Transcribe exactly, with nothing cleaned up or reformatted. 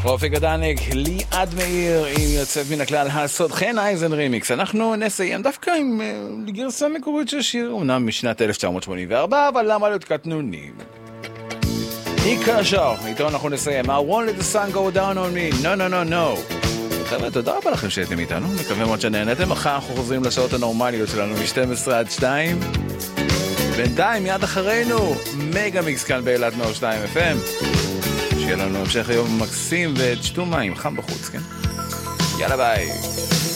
אופק הדנק, ליעד מאיר, עם יוצאת מן הכלל הסוד, חן אייזן רימיקס. אנחנו נסיים דווקא עם uh, גרסה מקורית של שיר, אומנם משנת אלף תשע מאות שמונים וארבע, אבל למה להיות קטנונים? איקה שור, איתו אנחנו נסיים. I won't let the sun go down on me, no no no no. חבר'ה, תודה רבה לכם שהייתם איתנו, מקווה מאוד שנהנתם. מחר אנחנו חוזרים לשעות הנורמליות שלנו מ-שתים עשרה עד שתיים. בינתיים, מיד אחרינו, מגה מיקס כאן באילת מאה ושתיים אף אם. שיהיה לנו המשך היום מקסים ותשתו מים, חם בחוץ, כן? יאללה ביי.